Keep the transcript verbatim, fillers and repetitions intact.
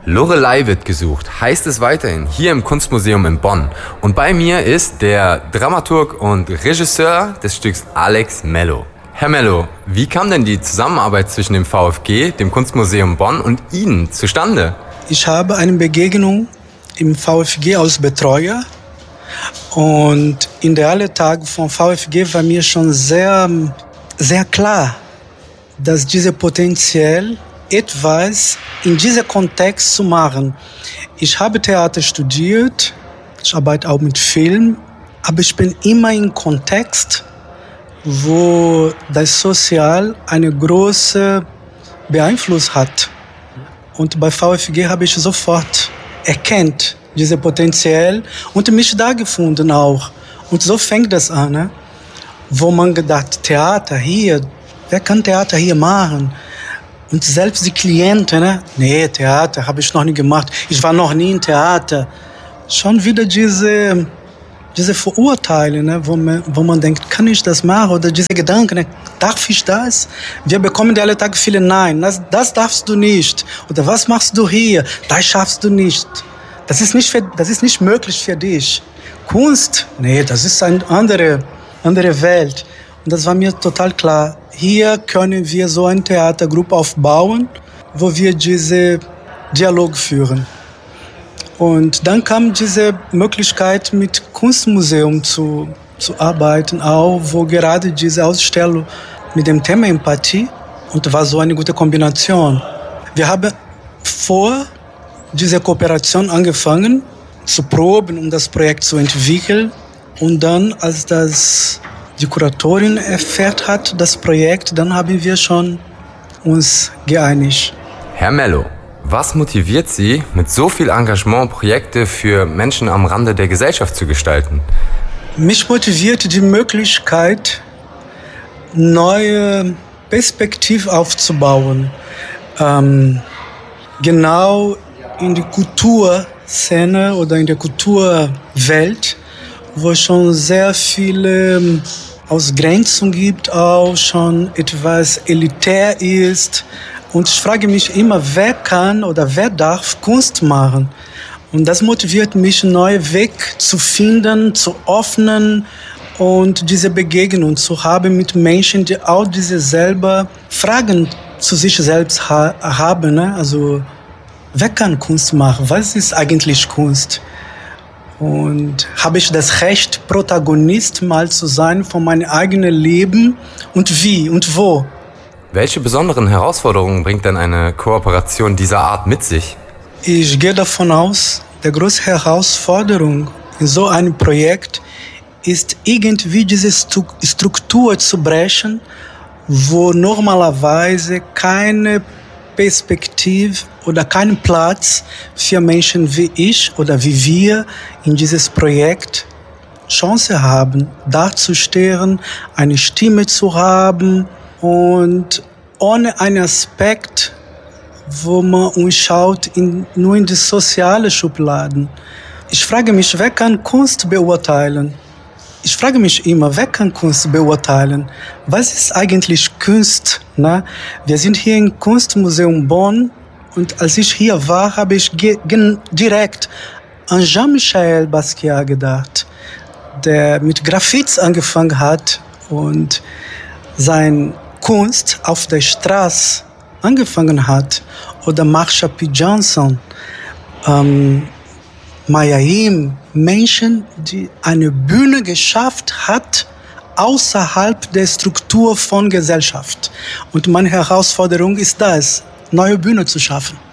Lorelei wird gesucht, heißt es weiterhin, hier im Kunstmuseum in Bonn. Und bei mir ist der Dramaturg und Regisseur des Stücks Alex Mello. Herr Mello, wie kam denn die Zusammenarbeit zwischen dem VfG, dem Kunstmuseum Bonn und Ihnen zustande? Ich habe eine Begegnung im VfG als Betreuer. Und in den ersten Tagen vom VfG war mir schon sehr, sehr klar, dass dieses Potenzial etwas in diesem Kontext zu machen. Ich habe Theater studiert, ich arbeite auch mit Film, aber ich bin immer im Kontext, wo das Sozial eine große Beeinflussung hat. Und bei VfG habe ich sofort erkannt, dieses Potenzial und mich da gefunden auch. Und so fängt das an, ne? Wo man gedacht, Theater hier, wer kann Theater hier machen? Und selbst die Klienten, ne? Nee, Theater habe ich noch nie gemacht. Ich war noch nie im Theater. Schon wieder diese, diese Vorurteile, ne? wo, man, wo man denkt, kann ich das machen? Oder diese Gedanken, ne? Darf ich das? Wir bekommen alle Tage viele Nein. Das, das darfst du nicht. Oder was machst du hier? Das schaffst du nicht. Das ist nicht, für, das ist nicht möglich für dich. Kunst? Nee, das ist eine andere, andere Welt. Und das war mir total klar. Hier können wir so eine Theatergruppe aufbauen, wo wir diese Dialog führen. Und dann kam diese Möglichkeit, mit Kunstmuseum zu, zu arbeiten, auch wo gerade diese Ausstellung mit dem Thema Empathie, und war so eine gute Kombination. Wir haben vor dieser Kooperation angefangen zu proben, um das Projekt zu entwickeln. Und dann, als das die Kuratorin erfährt hat, das Projekt, dann haben wir schon uns geeinigt. Herr Mello, was motiviert Sie, mit so viel Engagement Projekte für Menschen am Rande der Gesellschaft zu gestalten? Mich motiviert die Möglichkeit, neue Perspektiven aufzubauen. Ähm, genau in der Kulturszene oder in der Kulturwelt, wo es schon sehr viele Ausgrenzungen gibt, auch schon etwas elitär ist. Und ich frage mich immer, wer kann oder wer darf Kunst machen? Und das motiviert mich, neue Wege zu finden, zu öffnen und diese Begegnung zu haben mit Menschen, die auch diese selber Fragen zu sich selbst ha- haben. Ne? Also, wer kann Kunst machen? Was ist eigentlich Kunst? Und habe ich das Recht, Protagonist mal zu sein von meinem eigenen Leben und wie und wo? Welche besonderen Herausforderungen bringt denn eine Kooperation dieser Art mit sich? Ich gehe davon aus, die große Herausforderung in so einem Projekt ist irgendwie diese Struktur zu brechen, wo normalerweise keine Perspektive oder keinen Platz für Menschen wie ich oder wie wir in dieses Projekt Chance haben, darzustellen, eine Stimme zu haben und ohne einen Aspekt, wo man uns schaut, in, nur in die soziale Schubladen. Ich frage mich, wer kann Kunst beurteilen? Ich frage mich immer, wer kann Kunst beurteilen? Was ist eigentlich Kunst? Ne? Wir sind hier im Kunstmuseum Bonn und als ich hier war, habe ich ge- ge- direkt an Jean-Michel Basquiat gedacht, der mit Graffiti angefangen hat und seine Kunst auf der Straße angefangen hat. Oder Marsha P. Johnson, ähm, Mayayim, Menschen, die eine Bühne geschafft hat außerhalb der Struktur von Gesellschaft. Und meine Herausforderung ist das, neue Bühne zu schaffen.